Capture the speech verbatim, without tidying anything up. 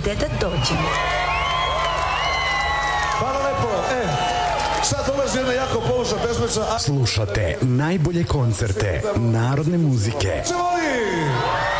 gde da dođem. Hvala lepo. E, sad dolazi jedna jako poučna pesmica. Slušate najbolje koncerte narodne muzike. Se voli!